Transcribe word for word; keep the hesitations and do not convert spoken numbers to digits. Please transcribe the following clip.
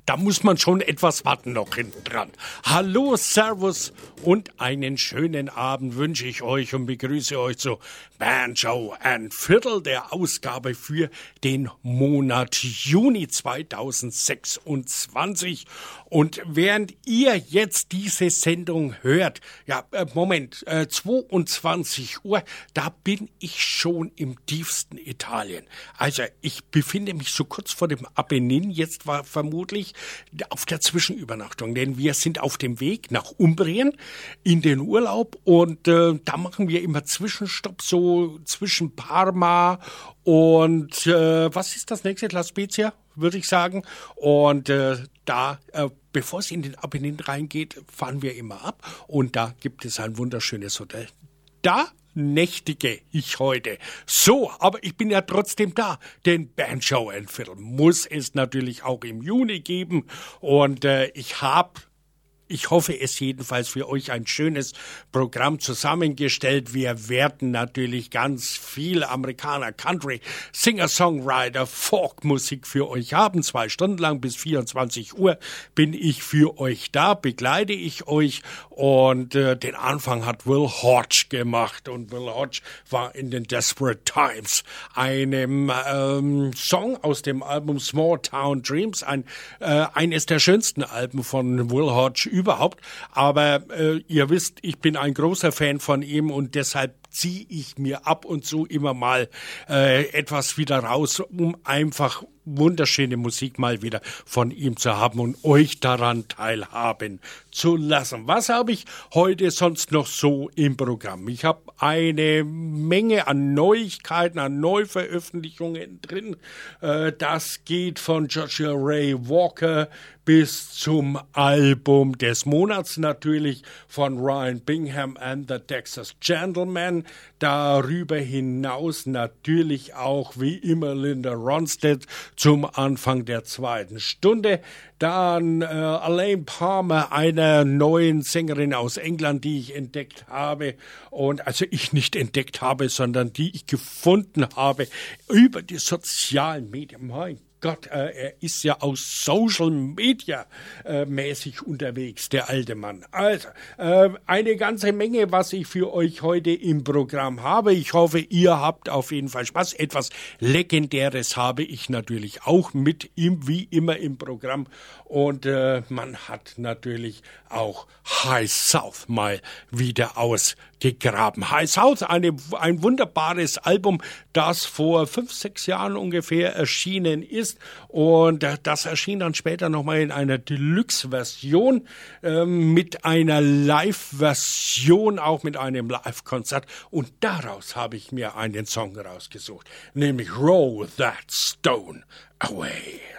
da muss man schon etwas warten noch hinten dran. Hallo, Servus und einen schönen Abend wünsche ich euch und begrüße euch zu Banjo and Fiddle, der Ausgabe für den Monat Juni zweitausendsechsundzwanzig. Und während ihr jetzt diese Sendung hört, ja, äh, Moment, äh, zweiundzwanzig Uhr, da bin ich schon im tiefsten Italien. Also ich befinde mich so kurz vor dem Apennin, jetzt war vermutlich auf der Zwischenübernachtung, denn wir sind auf dem Weg nach Umbrien in den Urlaub und äh, da machen wir immer Zwischenstopp, so zwischen Parma und äh, was ist das nächste? La Spezia, würde ich sagen. Und äh, da, äh, bevor es in den Apennin reingeht, fahren wir immer ab und da gibt es ein wunderschönes Hotel. Da nächtige ich heute. So, aber ich bin ja trotzdem da, denn Banjo and Fiddle muss es natürlich auch im Juni geben und äh, ich habe Ich hoffe es jedenfalls für euch ein schönes Programm zusammengestellt. Wir werden natürlich ganz viel Amerikaner, Country, Singer-Songwriter, Folkmusik für euch haben. Zwei Stunden lang bis vierundzwanzig Uhr bin ich für euch da, begleite ich euch. Und äh, den Anfang hat Will Hodge gemacht. Und Will Hodge war in den Desperate Times, einem ähm, Song aus dem Album Small Town Dreams, ein, äh, eines der schönsten Alben von Will Hodge überhaupt, aber äh, ihr wisst, ich bin ein großer Fan von ihm und deshalb ziehe ich mir ab und zu immer mal äh, etwas wieder raus, um einfach wunderschöne Musik mal wieder von ihm zu haben und euch daran teilhaben zu lassen. Was habe ich heute sonst noch so im Programm? Ich habe eine Menge an Neuigkeiten, an Neuveröffentlichungen drin. Äh, das geht von Joshua Ray Walker bis zum Album des Monats natürlich von Ryan Bingham and the Texas Gentlemen. Darüber hinaus natürlich auch wie immer Linda Ronstadt zum Anfang der zweiten Stunde. Dann äh, Elaine Palmer, einer neuen Sängerin aus England, die ich entdeckt habe. Und also ich nicht entdeckt habe, sondern die ich gefunden habe über die sozialen Medien. Mein Gott, äh, er ist ja aus Social Media äh, mäßig unterwegs, der alte Mann. Also, äh, eine ganze Menge, was ich für euch heute im Programm habe. Ich hoffe, ihr habt auf jeden Fall Spaß. Etwas Legendäres habe ich natürlich auch mit ihm, wie immer im Programm. Und äh, man hat natürlich auch High South mal wieder ausgegraben. High South, eine, ein wunderbares Album, das vor fünf, sechs Jahren ungefähr erschienen ist. Und das erschien dann später nochmal in einer Deluxe-Version ähm, mit einer Live-Version, auch mit einem Live-Konzert. Und daraus habe ich mir einen Song rausgesucht, nämlich Roll That Stone Away.